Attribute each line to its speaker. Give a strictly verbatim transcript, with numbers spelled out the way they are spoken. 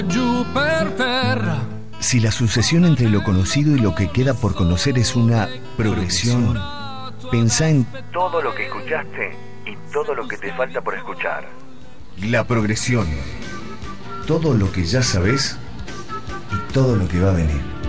Speaker 1: Si la sucesión entre lo conocido y lo que queda por conocer es una progresión, pensá en todo lo que escuchaste y todo lo que te falta por escuchar. La progresión. Todo lo que ya sabés y todo lo que va a venir.